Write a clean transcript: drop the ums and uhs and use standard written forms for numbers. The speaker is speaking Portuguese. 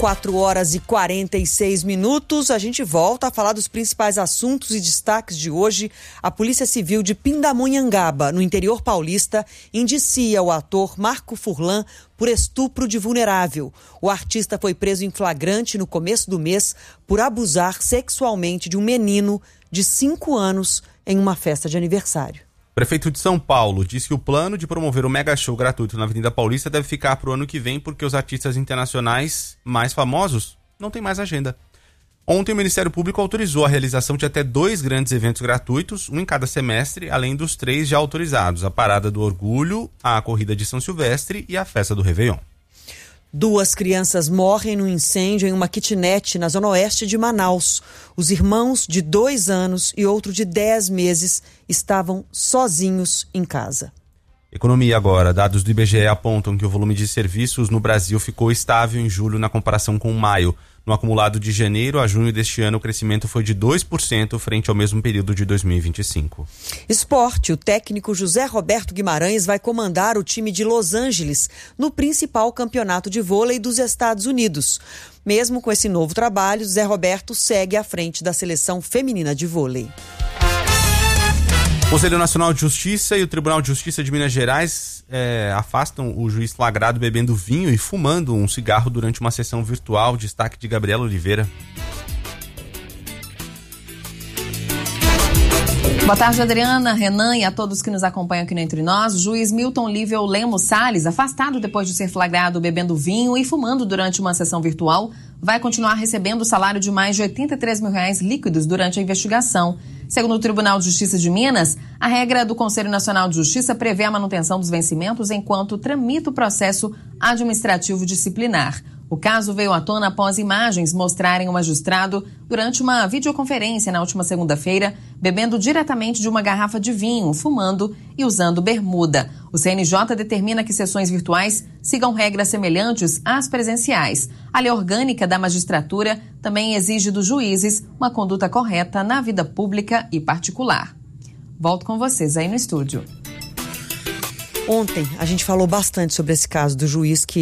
4h46. A gente volta a falar dos principais assuntos e destaques de hoje. A Polícia Civil de Pindamonhangaba, no interior paulista, indicia o ator Marco Furlan por estupro de vulnerável. O artista foi preso em flagrante no começo do mês por abusar sexualmente de um menino de 5 anos em uma festa de aniversário. O prefeito de São Paulo diz que o plano de promover o mega show gratuito na Avenida Paulista deve ficar para o ano que vem porque os artistas internacionais mais famosos não têm mais agenda. Ontem o Ministério Público autorizou a realização de até 2 grandes eventos gratuitos, um em cada semestre, além dos 3 já autorizados: a Parada do Orgulho, a Corrida de São Silvestre e a Festa do Réveillon. 2 crianças morrem no incêndio em uma kitnet na zona oeste de Manaus. Os irmãos de 2 anos e outro de 10 meses estavam sozinhos em casa. Economia agora. Dados do IBGE apontam que o volume de serviços no Brasil ficou estável em julho na comparação com maio. No acumulado de janeiro a junho deste ano, o crescimento foi de 2% frente ao mesmo período de 2025. Esporte. O técnico José Roberto Guimarães vai comandar o time de Los Angeles no principal campeonato de vôlei dos Estados Unidos. Mesmo com esse novo trabalho, José Roberto segue à frente da seleção feminina de vôlei. O Conselho Nacional de Justiça e o Tribunal de Justiça de Minas Gerais afastam o juiz flagrado bebendo vinho e fumando um cigarro durante uma sessão virtual. Destaque de Gabriela Oliveira. Boa tarde, Adriana, Renan e a todos que nos acompanham aqui no Entre Nós. O juiz Milton Lívio Lemos Salles, afastado depois de ser flagrado bebendo vinho e fumando durante uma sessão virtual, vai continuar recebendo o salário de mais de R$83 mil líquidos durante a investigação. Segundo o Tribunal de Justiça de Minas, a regra do Conselho Nacional de Justiça prevê a manutenção dos vencimentos enquanto tramita o processo administrativo disciplinar. O caso veio à tona após imagens mostrarem o magistrado durante uma videoconferência na última segunda-feira, bebendo diretamente de uma garrafa de vinho, fumando e usando bermuda. O CNJ determina que sessões virtuais sigam regras semelhantes às presenciais. A lei orgânica da magistratura também exige dos juízes uma conduta correta na vida pública e particular. Volto com vocês aí no estúdio. Ontem a gente falou bastante sobre esse caso do juiz que